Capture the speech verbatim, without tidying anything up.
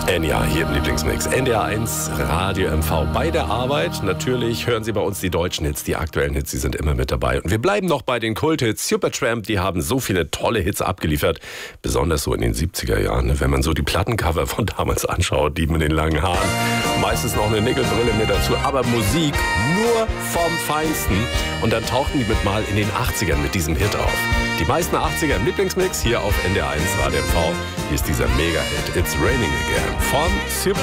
Enya hier im Lieblingsmix. N D R eins Radio M V bei der Arbeit. Natürlich hören Sie bei uns die deutschen Hits, die aktuellen Hits, die sind immer mit dabei. Und wir bleiben noch bei den Kulthits. Supertramp, die haben so viele tolle Hits abgeliefert. Besonders so in den siebziger Jahren. Wenn man so die Plattencover von damals anschaut, die mit den langen Haaren. Meistens noch eine Nickelbrille mit dazu. Aber Musik nur vom Feinsten. Und dann tauchten die mit mal in den achtzigern mit diesem Hit auf. Die meisten achtziger im Lieblingsmix hier auf N D R eins Radio M V. Hier ist dieser Mega-Hit It's Raining Again von Super